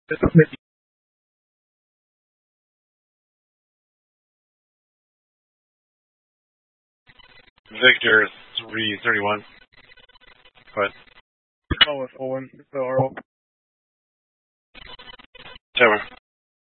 Victor 331. Go ahead. Oh, with Owen. So Earl. Tower.